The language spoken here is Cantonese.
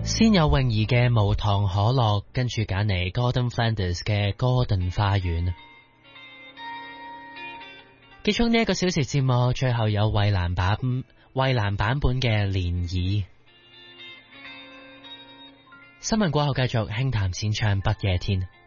先有泳兒嘅無糖可樂，跟住揀嚟 Gordon Flanders 嘅哥頓花園。結束呢一個小時節目，最後有衛蘭版本嘅漣漪。新聞過後繼續輕談淺唱不夜天。